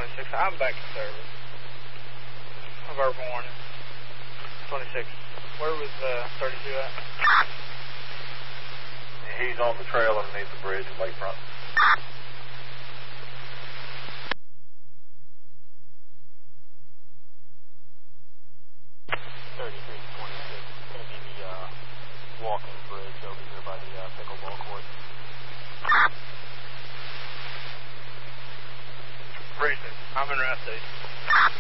26, I'm back in service. A verbal warning. 26, where was 32 at? He's on the trail underneath the bridge at Lakefront. Walking bridge over here by the pickleball court. Appreciate it. I'm in route station.